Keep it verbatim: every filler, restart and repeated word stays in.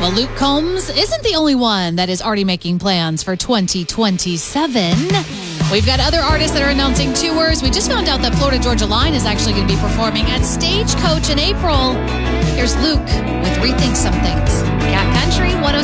Well, Luke Combs isn't the only one that is already making plans for twenty twenty-seven. We've got other artists that are announcing tours. We just found out that Florida Georgia Line is actually going to be performing at Stagecoach in April. Here's Luke with Rethink Some Things. Cat Country one oh